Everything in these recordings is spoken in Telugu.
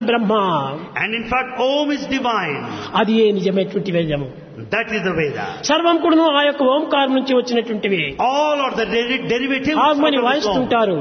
Brahma. And in fact, Om is divine. అది ఏ నిజమైనటువంటి వేదము. That is the Veda. సర్వం కూడాను ఆ యొక్క ఓంకారం నుంచి వచ్చినటువంటివి. All are the derivatives harmony of the Om. వాయిస్తుంటారు.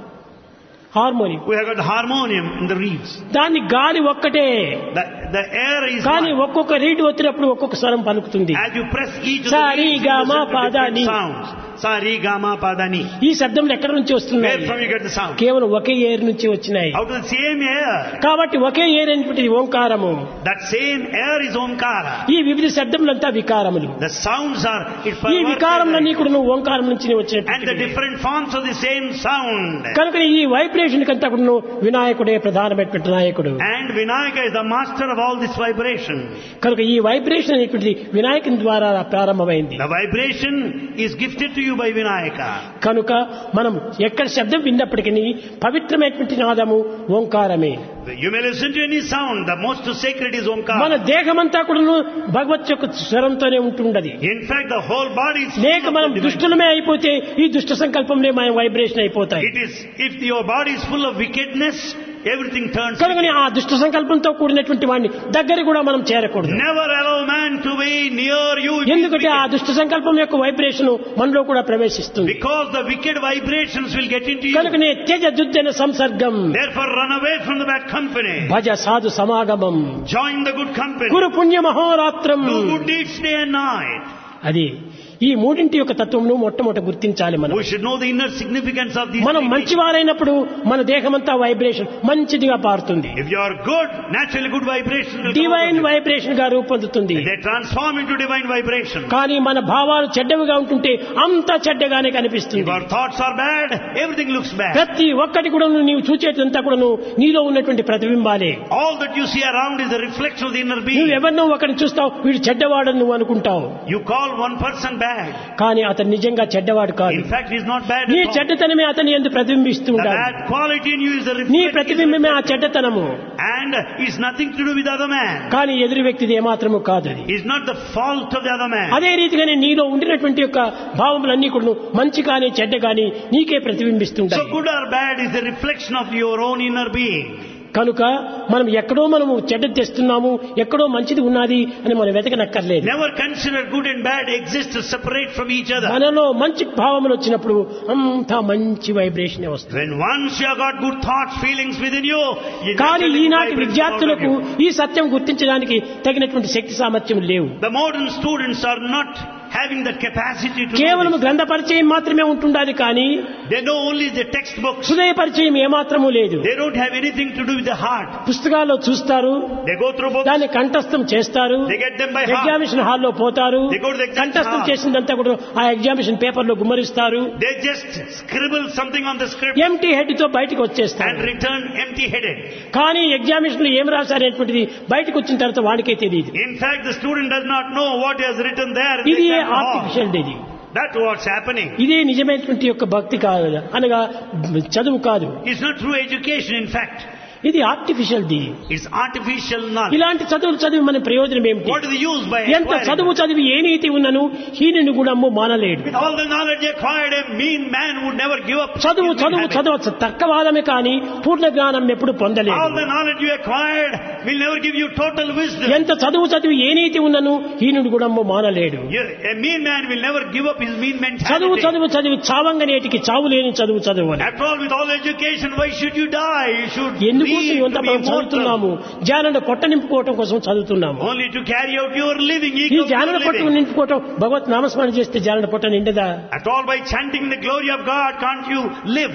Harmony. We have got the harmonium in the reeds. దాని గాలి ఒక్కటే. The air is కానీ one. ఒక్కొక్క రీడ్ వచ్చినప్పుడు ఒక్కొక్క స్వరం పలుకుతుంది. As you press each of Sa, the ri, reeds, ga, you ma, listen to pa, da, different ni. sounds. Sa, ri, ga, ma, pa, da, ni. ఈ శబ్దములు ఎక్కడి నుంచి వస్తున్నాయి? Where from you get the sound? కేవలం ఒకే ఏర్ నుంచి వచ్చినాయి. Out of the same air. కాబట్టి ఒకే ఏర్ అనేటువంటిది ఓంకారము. That same air is Omkara. ఈ వివిధ శబ్దములంతా వికారములు. The sounds are ఈ వికారములన్నీ కూడా ఓంకారం నుంచి and the వచ్చినటువంటి. different forms of the same sound. కనుక ఈ వైబ్రేషన్ కంతా కూడా వినాయకుడే ప్రధానమైనటువంటి నాయకుడు. And Vinayaka is the master of all this vibration. కనుక ఈ వైబ్రేషన్ అనేటువంటిది వినాయకుని ద్వారా ప్రారంభమైంది. The vibration is gifted to you by Vinayaka. కనుక మనం ఎక్కడ శబ్దం విన్నప్పటికీ పవిత్రమైనటువంటి నాదము ఓంకారమే. You may listen to any sound. The most sacred is మన Omkara. దేహమంతా కూడా భగవత్ యొక్క స్వరంతోనే ఉంటుండది. In fact, the whole body is లేక full మనం of the divine. దుష్టులమే అయిపోతే ఈ దుష్ట సంకల్పంలో మన వైబ్రేషన్ అయిపోతాయి. It is, if your body is full of wickedness, everything turns కనుక wicked. ఆ దుష్ట సంకల్పంతో కూడినటువంటి వాడిని దగ్గర కూడా మనం చేరకూడదు. Never allow man to be near you. if he is ఎందుకంటే ఆ wicked. దుష్ట సంకల్పం యొక్క వైబ్రేషన్ మనలో కూడా ప్రవేశిస్తుంది. Because the wicked vibrations will get into you. కనుకనే త్యజ దుర్జన సంసర్గం Therefore, run away from the bad company. భజ సాధు సమాగమం Join the good company. కురు పుణ్య మహోరాత్రం. Do good deeds day and night. అది ఈ మూడింటి యొక్క తత్వమును మొట్టమొదట గుర్తించాలి మనం. We should know the inner significance of these మనం three things. మంచివారైనప్పుడు మన దేహమంతా వైబ్రేషన్ మంచిదిగా పారుతుంది. If you are good, naturally good vibration will come divine out of you. Vibration గా రూపొందుతుంది. They transform into divine vibration. కానీ మన భావాలు చెడ్డవిగా ఉంటుంటే అంతా చెడ్డగానే If కనిపిస్తుంది. our thoughts are bad, everything looks bad. ప్రతి ఒక్కటి కూడా నీవు చూచేటంతా కూడా నీలో ఉన్నటువంటి ప్రతిబింబాలే. All that you see around is a reflection of the inner being. నువ్వు ఎవరినో ఒకరిని చూస్తావు, వీడు చెడ్డవాడని నువ్వు అనుకుంటావు. You call one person bad. కానీ అతను నిజంగా చెడ్డవాడు కాదు. In fact, he is not bad నీ at all. చెడ్డతనమే అతని యందు ప్రతిబింబిస్తూ The ఉంటాడు. bad quality in you is the నీ reflection. ప్రతిబింబమే ఆ చెడ్డతనము. And it's nothing to do with the other man. కానీ ఎదురు వ్యక్తిది ఏమాత్రము కాదు అది. It's not the fault of the other man. అదే రీతిగానే నీలో ఉండినటువంటి యొక్క భావములన్నీ కూడా మంచి కానీ చెడ్డ కానీ నీకే So ప్రతిబింబిస్తుంటాయి. good or bad is the reflection of your own inner being. కనుక మనం ఎక్కడో మనము చెడ్డ తెస్తున్నాము, ఎక్కడో మంచిది ఉన్నది అని మనం వెతకనక్కర్లేదు. Never consider good and bad exist separate from each other. మనలో మంచి భావములు వచ్చినప్పుడు అంతా మంచి వైబ్రేషన్ వస్తుంది. When once you have got good thoughts, feelings within you, you కానీ naturally ఈనాటి vibrate విద్యార్థులకు out of you. ఈ సత్యం గుర్తించడానికి తగినటువంటి శక్తి సామర్థ్యం లేవు. The modern students are not having the capacity to కేవలం know this. గ్రంథ పరిచయం మాత్రమే ఉంటుండాలి, కానీ They know only the textbooks. హృదయ పరిచయం ఏమాత్రము లేదు. They don't have anything to do with the heart. పుస్తకాల్లో చూస్తారు, They go through books. దాన్ని కంఠస్థం చేస్తారు, They get them by heart. Examination హాల్లో పోతారు, They go to the exam కంఠస్థం hall. చేసిందంతా కూడా ఆ ఎగ్జామినేషన్ పేపర్ లో గుమ్మరిస్తారు, They just scribble something on the script empty head తో బయటకు వచ్చేస్తారు. and return empty-headed. కానీ ఎగ్జామినేషన్ లో ఏం రాశారనేటువంటిది బయటకు వచ్చిన తర్వాత వాడికే తెలియదు. In fact, the student does not know what he has written there. in the ఇది exam hall. ఆర్టిఫిషియల్. ఇది That's what's happening. ఇదే నిజమైనటువంటి యొక్క భక్తి కాదు, అనగా చదువు కాదు. It's not true education, in fact. ఇది artificial. The It's artificial knowledge. ఇలాంటి చదువులు చదివి మన ప్రయోజనం ఏమిటి? What is the use by ఎంత acquiring? చదువు చదివి ఏ నీతి ఉన్నను హీనుని కూడా మానలేడు. With all the knowledge acquired, a mean man would never give up. చదువు his good చదువు habit. చదవచ్చు, తర్కవాదమే కానీ పూర్ణ జ్ఞానం ఎప్పుడు పొందలేదు. All the knowledge you acquired will never give you total wisdom. ఎంత చదువు చదివి ఏ నీతి ఉన్నను హీనుడు కూడా మానలేడు. A mean man will never give up his mean చదువు mentality. చదువు చదివి చావంగనేటికి చావు లేని చదువు చదవాలి. After all, with all education, why should you die? You should ఎందుకోసం live ఇవంతా to be మనం చదువుతున్నాము? immortal. జ్ఞానాన్ని పొట్ట నింపుకోవటం కోసం చదువుతున్నాము. Only to carry out your living. ఈ ego of your జ్ఞాన పొట్టను living. నింపుకోవటం భగవత్ నామస్మరణ చేస్తే జ్ఞాన పొట్ట నిండదా? At all, by chanting the glory of God, can't you live?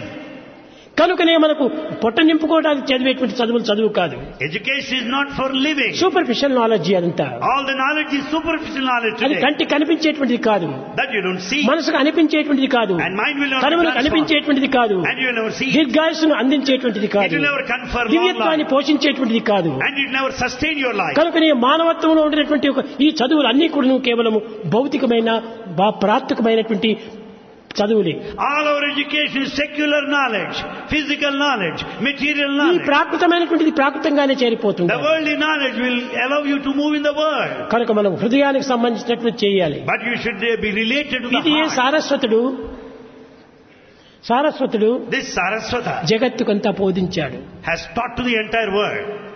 కనుకనే మనకు పొట్ట నింపుకోవడానికి చదివేటువంటి చదువులు చదువు కాదు. Education is not for living. Superficial knowledge అదంతా. All the knowledge is superficial knowledge అది today. కంటికి కనిపించేటువంటిది కాదు, That you don't see. మనసుకు అనిపించేటువంటిది కాదు, And mind will not కనుమలకు transform. అనిపించేటువంటిది కాదు, And you will never see. దీర్ఘాయుస్సును అందించేటువంటిది It కాదు, will never confer long దివ్యత్వాన్ని life. పోషించేటువంటిది కాదు. And it will never sustain your life. కనుకనే మానవత్వంలో ఉండినటువంటి ఈ చదువులు అన్ని కూడా కేవలము భౌతికమైన ప్రాప్తికమైనటువంటి చదువులే. All our education is secular knowledge, physical knowledge, material ఈ knowledge. ప్రాకృతమైనటువంటిది ప్రాకృతంగానే చేరిపోతుంది. The worldly knowledge will allow you to move in the world. కనుక మనం హృదయానికి సంబంధించినటువంటి చేయాలి. But you should be related to the ఇది heart. సారస్వతుడు This Saraswata జగత్తుకంతా బోధించాడు. has taught to the entire world.